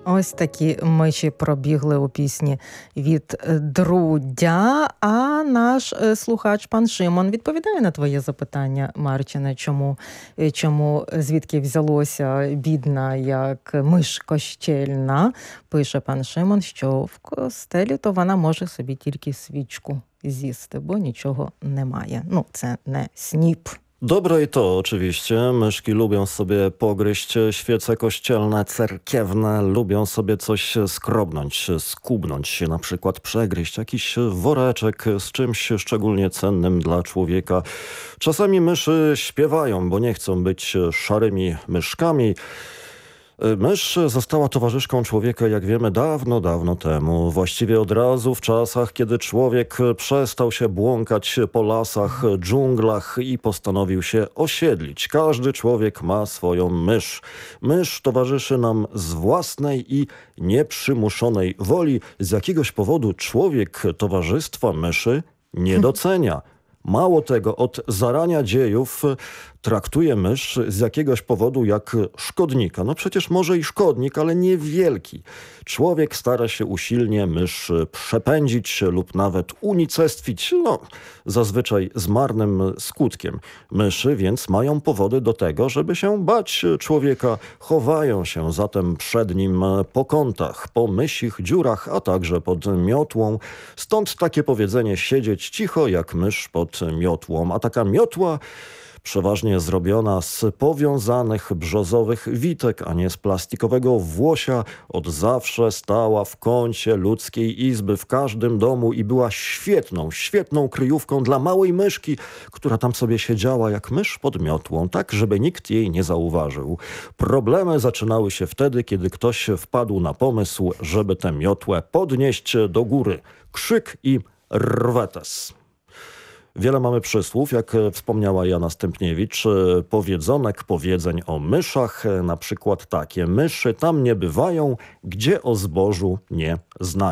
Ось такі миші пробігли у пісні від Друдя. А наш слухач пан Шимон відповідає на твоє запитання, Марчине, чому звідки взялося бідна, як миш кощельна. Пише пан Шимон, що в костелі то вона може собі тільки свічку zjisty, bo niczego nie ma. No, to nie snip. Dobre i to oczywiście. Myszki lubią sobie pogryźć świece kościelne, cerkiewne, lubią sobie coś skrobnąć, skubnąć się, na przykład przegryźć jakiś woreczek z czymś szczególnie cennym dla człowieka. Czasami myszy śpiewają, bo nie chcą być szarymi myszkami. Mysz została towarzyszką człowieka, jak wiemy, dawno, dawno temu. Właściwie od razu w czasach, kiedy człowiek przestał się błąkać po lasach, dżunglach i postanowił się osiedlić. Każdy człowiek ma swoją mysz. Mysz towarzyszy nam z własnej i nieprzymuszonej woli. Z jakiegoś powodu człowiek towarzystwa myszy nie docenia. Mało tego, od zarania dziejów traktuje mysz z jakiegoś powodu jak szkodnika. No przecież może i szkodnik, ale niewielki. Człowiek stara się usilnie mysz przepędzić lub nawet unicestwić, no zazwyczaj z marnym skutkiem. Myszy więc mają powody do tego, żeby się bać człowieka. Chowają się zatem przed nim po kątach, po mysich dziurach, a także pod miotłą. Stąd takie powiedzenie: siedzieć cicho jak mysz pod miotłą. A taka miotła przeważnie zrobiona z powiązanych brzozowych witek, a nie z plastikowego włosia, od zawsze stała w kącie ludzkiej izby w każdym domu i była świetną kryjówką dla małej myszki, która tam sobie siedziała jak mysz pod miotłą, tak żeby nikt jej nie zauważył. Problemy zaczynały się wtedy, kiedy ktoś wpadł na pomysł, żeby tę miotłę podnieść do góry. Krzyk i rwetes. Wiele mamy przysłów, jak wspomniała Jana Stępniewicz, powiedzeń o myszach, na przykład takie: myszy tam nie bywają, gdzie o zbożu nie znają.